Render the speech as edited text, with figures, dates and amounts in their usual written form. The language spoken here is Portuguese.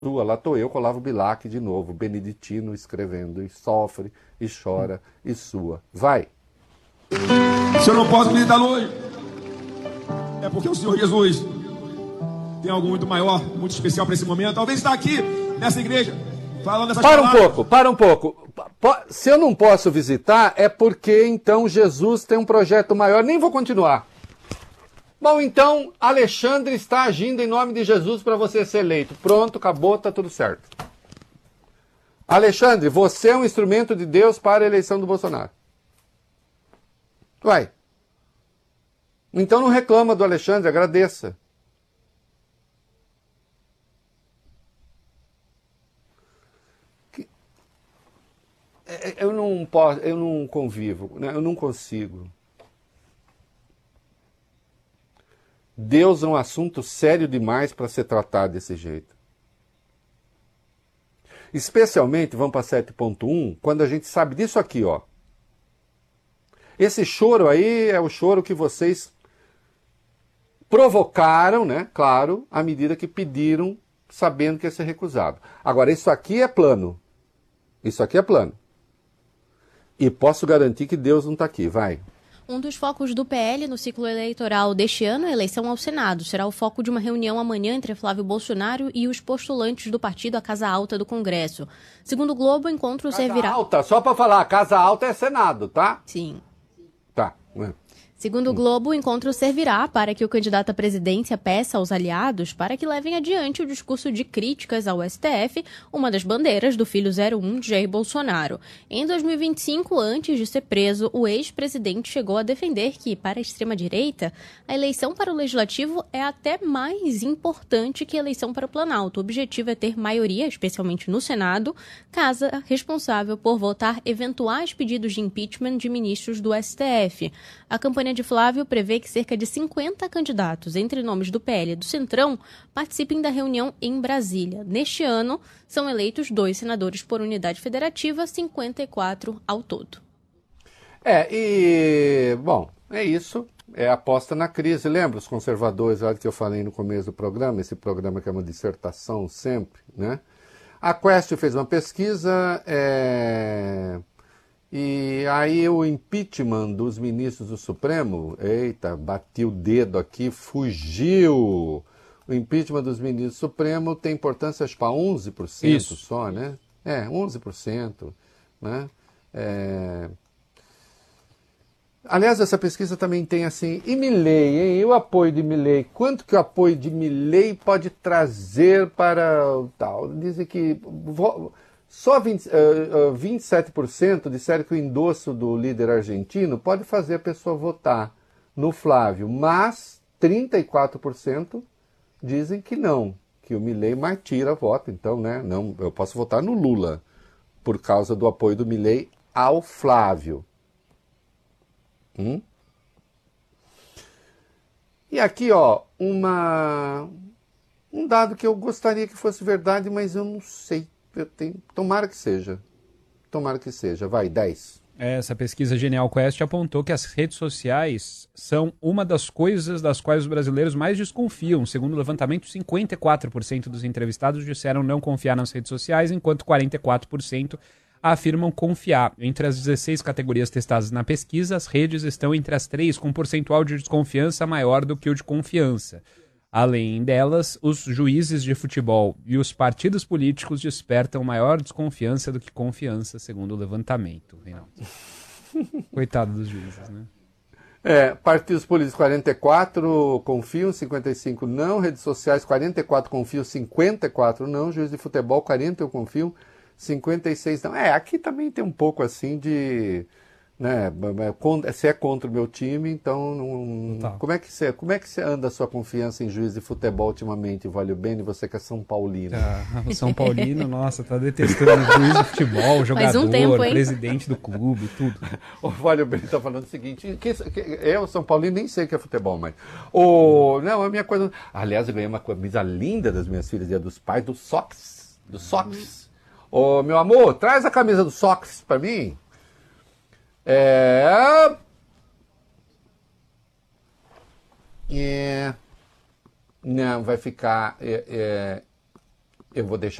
sua, lá estou eu com Olavo Bilac de novo, beneditino, escrevendo, e sofre, e chora, e sua. Vai. Se eu não posso visitar hoje, é porque o Senhor Jesus tem algo muito maior, muito especial para esse momento. Talvez está aqui, nessa igreja, falando essas palavras. Para um pouco. Se eu não posso visitar, é porque então Jesus tem um projeto maior. Nem vou continuar. Bom, então, Alexandre está agindo em nome de Jesus para você ser eleito. Pronto, acabou, tá tudo certo. Alexandre, você é um instrumento de Deus para a eleição do Bolsonaro. Vai. Então não reclama do Alexandre, agradeça. Eu não posso, eu não convivo, né? Eu não consigo. Deus é um assunto sério demais para ser tratado desse jeito. Especialmente, vamos para 7.1, quando a gente sabe disso aqui, ó. Esse choro aí é o choro que vocês provocaram, né? Claro, à medida que pediram, sabendo que ia ser recusado. Agora, isso aqui é plano. Isso aqui é plano. E posso garantir que Deus não está aqui, vai. Um dos focos do PL no ciclo eleitoral deste ano é a eleição ao Senado. Será o foco de uma reunião amanhã entre Flávio Bolsonaro e os postulantes do partido à Casa Alta do Congresso. Segundo o Globo, o encontro servirá... Casa Alta, só para falar, Casa Alta é Senado, tá? Sim. Tá. Segundo o Globo, o encontro servirá para que o candidato à presidência peça aos aliados para que levem adiante o discurso de críticas ao STF, uma das bandeiras do filho 01 de Jair Bolsonaro. Em 2025, antes de ser preso, o ex-presidente chegou a defender que, para a extrema-direita, a eleição para o Legislativo é até mais importante que a eleição para o Planalto. O objetivo é ter maioria, especialmente no Senado, casa responsável por votar eventuais pedidos de impeachment de ministros do STF. A campanha de Flávio prevê que cerca de 50 candidatos, entre nomes do PL e do Centrão, participem da reunião em Brasília. Neste ano, são eleitos 2 senadores por unidade federativa, 54 ao todo. Bom, é isso. É aposta na crise. Lembra os conservadores, lá que eu falei no começo do programa, esse programa que é uma dissertação sempre, né? A Quest fez uma pesquisa, e aí o impeachment dos ministros do Supremo, eita, bati o dedo aqui, fugiu. O impeachment dos ministros do Supremo tem importância, acho, para 11% Isso. só, né? 11%, né? Aliás, essa pesquisa também tem assim, e Milei, hein? E o apoio de Milei? Quanto que o apoio de Milei pode trazer para o tal? Dizem que só 27% disseram que o endosso do líder argentino pode fazer a pessoa votar no Flávio, mas 34% dizem que não, que o Milei mais tira voto. Então, né, não, eu posso votar no Lula por causa do apoio do Milei ao Flávio. E aqui, ó, um dado que eu gostaria que fosse verdade, mas eu não sei. Tomara que seja. Tomara que seja. Vai, 10. Essa pesquisa Genial Quest apontou que as redes sociais são uma das coisas das quais os brasileiros mais desconfiam. Segundo o levantamento, 54% dos entrevistados disseram não confiar nas redes sociais, enquanto 44% afirmam confiar. Entre as 16 categorias testadas na pesquisa, as redes estão entre as 3 com um percentual de desconfiança maior do que o de confiança. Além delas, os juízes de futebol e os partidos políticos despertam maior desconfiança do que confiança, segundo o levantamento, Reinaldo. Coitado dos juízes, né? Partidos políticos 44 confiam, 55 não. Redes sociais 44 confiam, 54 não. Juiz de futebol 40 eu confio, 56 não. Aqui também tem um pouco assim de... né, se é contra o meu time, então não, Tá. como é que você anda a sua confiança em juiz de futebol ultimamente, Valeu Bene, você que é São Paulino? O São Paulino, nossa, tá detestando o juiz de futebol, jogador, tempo, hein? presidente do clube, tudo. O Valeu Bene tá falando o seguinte, eu, São Paulino, nem sei o que é futebol, mas... não, a minha coisa... Aliás, eu ganhei uma camisa linda das minhas filhas, dia dos pais, do Sox. Do Sox. Meu amor, traz a camisa do Sox pra mim. Não, vai ficar... Eu vou deixar